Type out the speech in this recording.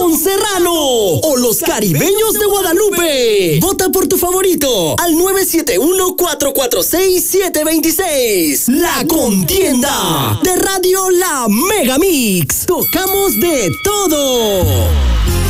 Ramón Serrano o los Caribeños de Guadalupe. Vota por tu favorito al 971-446-726. La contienda de Radio La Mega Mix. Tocamos de todo.